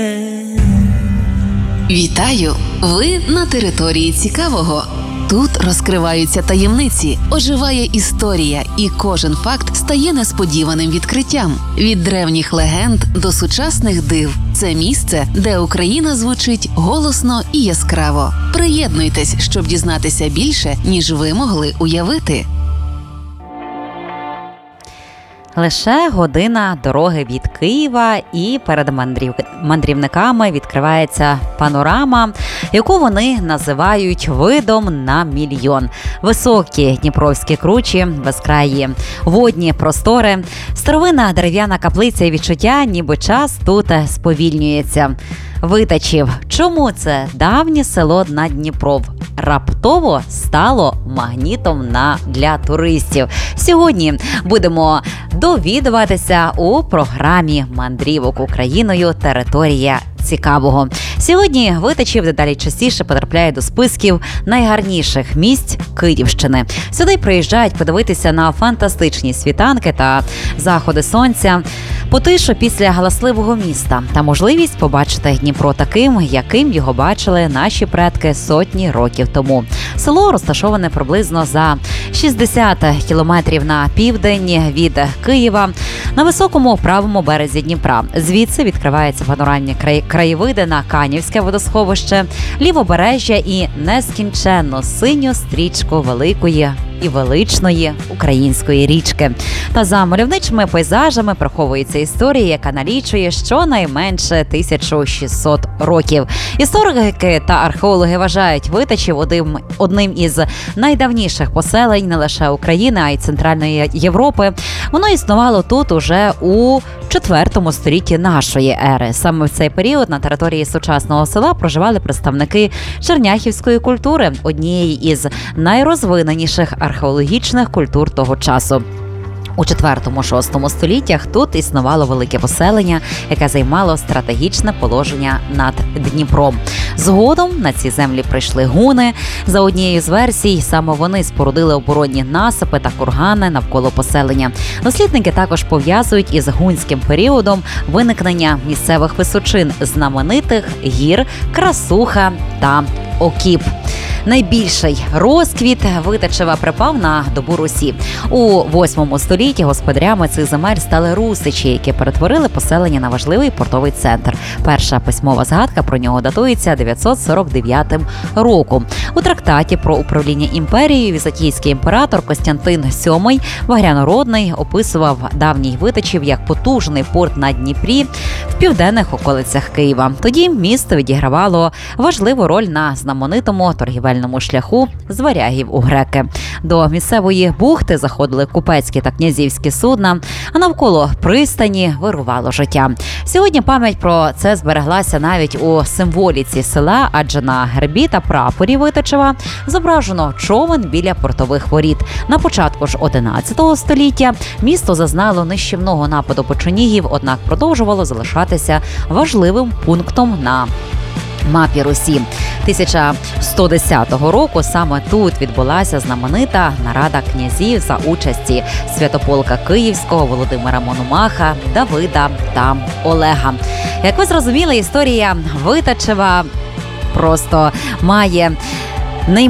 Вітаю! Ви на території цікавого. Тут розкриваються таємниці, оживає історія, і кожен факт стає несподіваним відкриттям. Від древніх легенд до сучасних див. Це місце, де Україна звучить голосно і яскраво. Приєднуйтесь, щоб дізнатися більше, ніж ви могли уявити. Лише година дороги від Києва, і перед мандрівниками відкривається панорама, яку вони називають видом на мільйон. Високі дніпровські кручі, безкраї водні простори, старовинна дерев'яна каплиця і відчуття, ніби час тут сповільнюється. Витачів. Чому це давнє село над Дніпром раптово стало магнітом для туристів? Сьогодні будемо довідуватися у програмі мандрівок Україною «Територія цікавого». Сьогодні Витачів дедалі частіше потрапляє до списків найгарніших місць Київщини. Сюди приїжджають подивитися на фантастичні світанки та заходи сонця, потишу після галасливого міста та можливість побачити Дніпро таким, яким його бачили наші предки сотні років тому. Село розташоване приблизно за 60 кілометрів на південь від Києва, на високому правому березі Дніпра. Звідси відкриваються панорамні краєвиди на Канівське водосховище, лівобережжя і нескінченно синю стрічку великої і величної української річки. Та за мальовничими пейзажами приховується історія, яка налічує щонайменше 1600 років. Історики та археологи вважають Витачів одним із найдавніших поселень не лише України, а й Центральної Європи. Воно існувало тут уже у IV столітті нашої ери. Саме в цей період на території сучасного села проживали представники черняхівської культури, однієї із найрозвиненіших археологічних культур того часу. У IV-VI століттях тут існувало велике поселення, яке займало стратегічне положення над Дніпром. Згодом на ці землі прийшли гуни. За однією з версій, саме вони спорудили оборонні насипи та кургани навколо поселення. Дослідники також пов'язують із гунським періодом виникнення місцевих височин, знаменитих гір Красуха та Окіп. Найбільший розквіт Витачева припав на добу Русі. У 8 столітті господарями цих земель стали русичі, які перетворили поселення на важливий портовий центр. Перша письмова згадка про нього датується 949 роком. У трактаті про управління імперією візантійський імператор Костянтин VII Багрянородний описував давній Витачів як потужний порт на Дніпрі в південних околицях Києва. Тоді місто відігравало важливу роль на знаменитому торгівельному шляху з варягів у греки. До місцевої бухти заходили купецькі та князівські судна, а навколо пристані вирувало життя. Сьогодні пам'ять про це збереглася навіть у символіці села, адже на гербі та прапорі Витачева зображено човен біля портових воріт. На початку ж 11 століття місто зазнало нищівного нападу печенігів, однак продовжувало залишатися важливим пунктом на мапі Русі. 1110 року саме тут відбулася знаменита нарада князів за участі Святополка Київського, Володимира Мономаха, Давида та Олега. Як ви зрозуміли, історія Витачева просто має